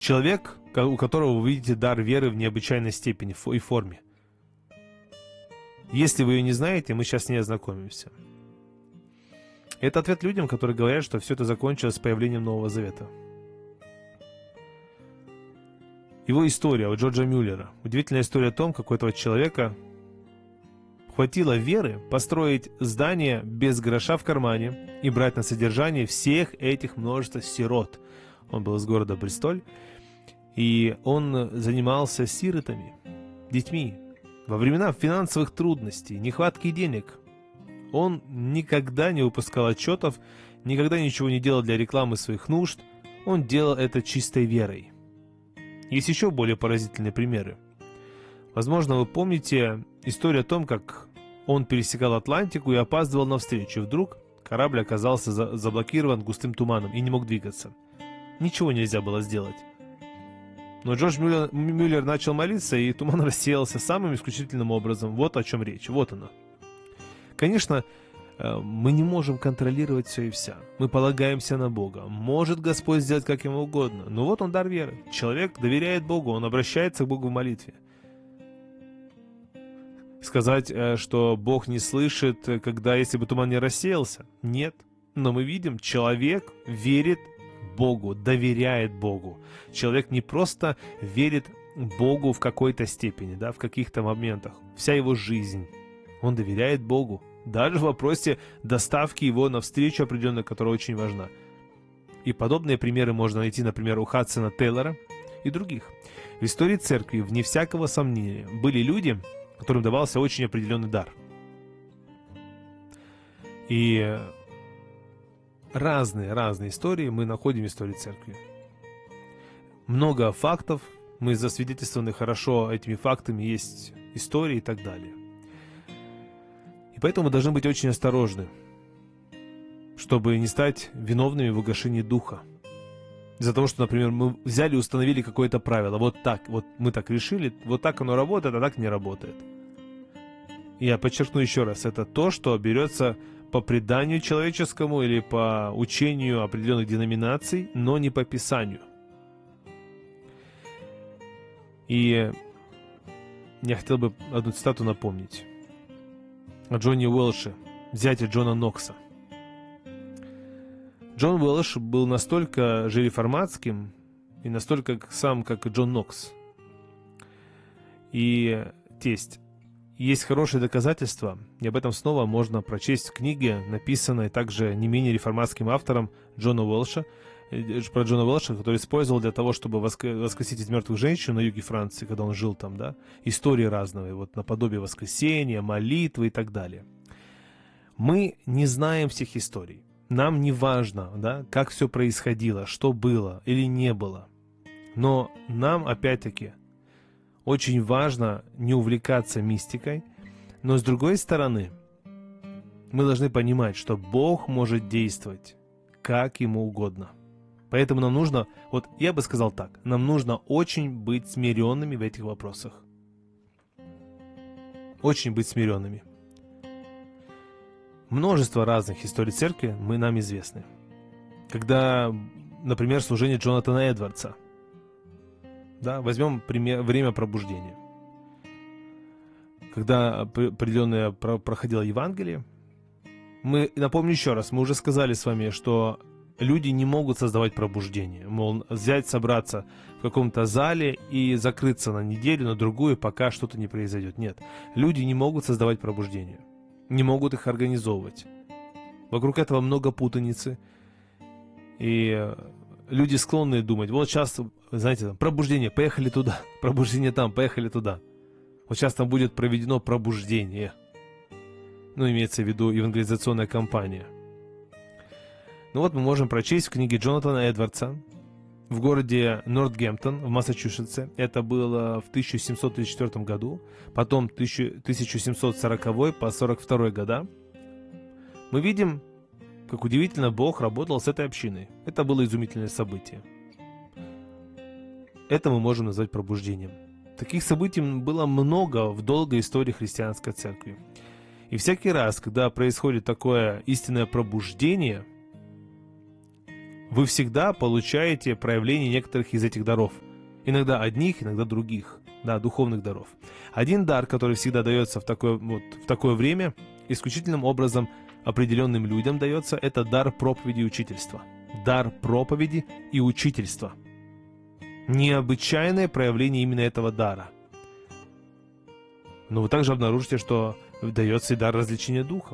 Человек, у которого вы видите дар веры в необычайной степени и форме. Если вы ее не знаете, мы сейчас с ней ознакомимся. Это ответ людям, которые говорят, что все это закончилось с появлением Нового Завета. Его история у Джорджа Мюллера. Удивительная история о том, как у этого человека хватило веры построить здание без гроша в кармане и брать на содержание всех этих множества сирот. Он был из города Бристоль, и он занимался сиротами, детьми. Во времена финансовых трудностей, нехватки денег, он никогда не выпускал отчетов, никогда ничего не делал для рекламы своих нужд. Он делал это чистой верой. Есть еще более поразительные примеры. Возможно, вы помните историю о том, как он пересекал Атлантику и опаздывал на встречу. Вдруг корабль оказался заблокирован густым туманом и не мог двигаться. Ничего нельзя было сделать. Но Джордж Мюллер начал молиться, и туман рассеялся самым исключительным образом. Вот о чем речь. Вот оно. Конечно, мы не можем контролировать все и вся. Мы полагаемся на Бога. Может Господь сделать как ему угодно. Но вот он дар веры. Человек доверяет Богу, он обращается к Богу в молитве. Сказать, что Бог не слышит, если бы туман не рассеялся? Нет. Но мы видим, человек верит Богу, доверяет Богу. Человек не просто верит Богу в какой-то степени, в каких-то моментах. Вся его жизнь. Он доверяет Богу. Даже в вопросе доставки его на встречу определенную, которая очень важна. И подобные примеры можно найти, например, у Хадсона Тейлора и других. В истории церкви, вне всякого сомнения, были люди, которым давался очень определенный дар. И разные истории мы находим в истории церкви. Много фактов, мы засвидетельствованы хорошо этими фактами, есть истории и так далее. И поэтому мы должны быть очень осторожны, чтобы не стать виновными в угошении духа. Из-за того, что, например, мы взяли и установили какое-то правило. Вот мы так решили, вот так оно работает, а так не работает. Я подчеркну еще раз, это то, что берется по преданию человеческому или по учению определенных деноминаций, но не по Писанию. И я хотел бы одну цитату напомнить. О Джонни Уэлше, зяте Джона Нокса. Джон Уэлш был настолько же реформатским и настолько сам, как и Джон Нокс. И тесть. Есть хорошие доказательства, и об этом снова можно прочесть в книге, написанной также не менее реформатским автором Джона Уэлша, про Джона Уэлша, который использовал для того, чтобы воскресить из мертвых женщин на юге Франции, когда он жил там, истории разные, наподобие воскресения, молитвы и так далее. Мы не знаем всех историй. Нам не важно, как все происходило, что было или не было. Но нам, опять-таки, очень важно не увлекаться мистикой, но с другой стороны, мы должны понимать, что Бог может действовать как Ему угодно. Поэтому нам нужно, я бы сказал так, нам нужно очень быть смиренными в этих вопросах. Очень быть смиренными. Множество разных историй церкви нам известны. Когда, например, служение Джонатана Эдвардса. Возьмем время пробуждения. Когда определенное проходило Евангелие, напомню еще раз, мы уже сказали с вами, что люди не могут создавать пробуждение. Мол, собраться в каком-то зале и закрыться на неделю, на другую, пока что-то не произойдет. Нет, люди не могут создавать пробуждение. Не могут их организовывать. Вокруг этого много путаницы. И люди склонны думать, сейчас, знаете, пробуждение, поехали туда, пробуждение там, поехали туда. Сейчас там будет проведено пробуждение. Имеется в виду евангелизационная кампания. Мы можем прочесть в книге Джонатана Эдвардса в городе Нортгемптон в Массачусетсе. Это было в 1734 году, потом 1740 по 42 года. Мы видим, как удивительно Бог работал с этой общиной. Это было изумительное событие. Это мы можем назвать пробуждением. Таких событий было много в долгой истории христианской церкви. И всякий раз, когда происходит такое истинное пробуждение, вы всегда получаете проявление некоторых из этих даров. Иногда одних, иногда других, да, духовных даров. Один дар, который всегда дается в такое время, исключительным образом определенным людям дается, это дар проповеди и учительства. Дар проповеди и учительства. Необычайное проявление именно этого дара. Но вы также обнаружите, что дается и дар развлечения духов.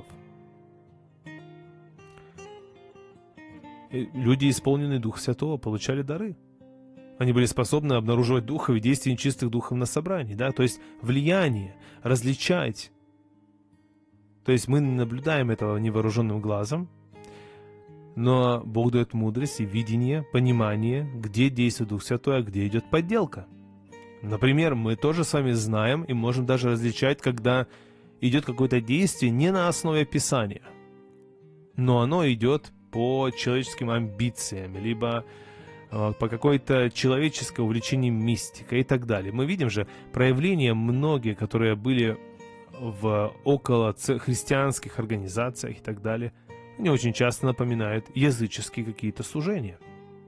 И люди, исполненные Духа Святого, получали дары. Они были способны обнаруживать духов и действия нечистых духов на собрании, да, то есть влияние, различать. То есть мы не наблюдаем этого невооруженным глазом, но Бог дает мудрость и видение, понимание, где действует Дух Святой, а где идет подделка. Например, мы тоже с вами знаем и можем даже различать, когда идет какое-то действие не на основе Писания, но оно идет по человеческим амбициям, либо по какой-то человеческой увлечению мистикой и так далее. Мы видим же проявления многие, которые были в около христианских организациях и так далее, они очень часто напоминают языческие какие-то служения.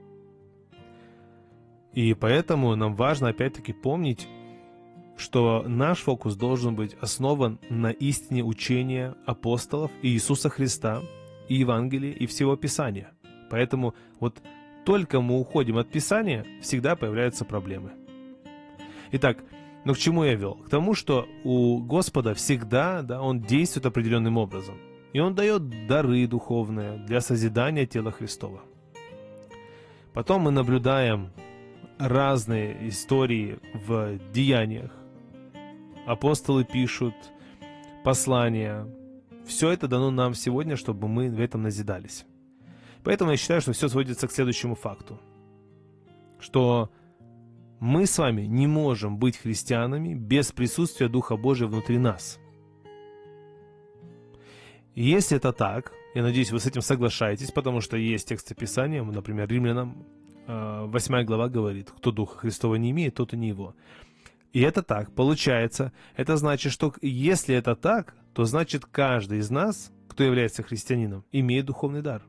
И поэтому нам важно опять-таки помнить, что наш фокус должен быть основан на истине учения апостолов и Иисуса Христа, и Евангелия, и всего Писания. Поэтому вот только мы уходим от Писания, всегда появляются проблемы. Итак, но к чему я вел? К тому, что у Господа всегда, да, Он действует определенным образом. И Он дает дары духовные для созидания тела Христова. Потом мы наблюдаем разные истории в деяниях. Апостолы пишут послания. Все это дано нам сегодня, чтобы мы в этом назидались. Поэтому я считаю, что все сводится к следующему факту. Что мы с вами не можем быть христианами без присутствия Духа Божия внутри нас. И если это так, я надеюсь, вы с этим соглашаетесь, потому что есть тексты Писания, например, Римлянам 8 глава говорит, кто Духа Христова не имеет, тот и не его. И это так, получается, это значит, что если это так, то значит каждый из нас, кто является христианином, имеет духовный дар.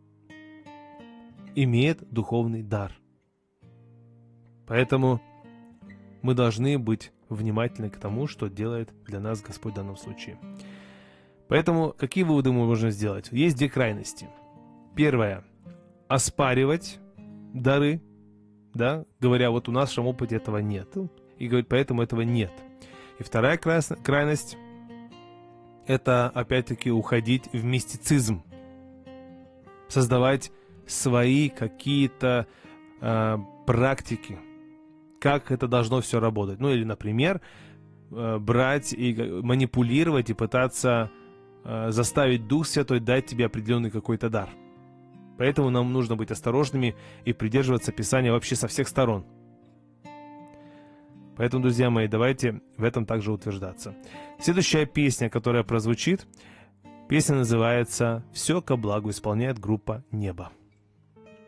Имеет духовный дар. Поэтому мы должны быть внимательны к тому, что делает для нас Господь в данном случае. Поэтому какие выводы мы можем сделать? Есть две крайности. Первое – оспаривать дары, да, говоря, вот у нас в нашем опыте этого нет, и говорить, поэтому этого нет. И вторая крайность – это, опять-таки, уходить в мистицизм, создавать свои какие-то практики, как это должно все работать. Ну или, например, брать и манипулировать и пытаться заставить Дух Святой дать тебе определенный какой-то дар. Поэтому нам нужно быть осторожными и придерживаться Писания вообще со всех сторон. Поэтому, друзья мои, давайте в этом также утверждаться. Следующая песня, которая прозвучит, песня называется «Все ко благу» исполняет группа «Небо».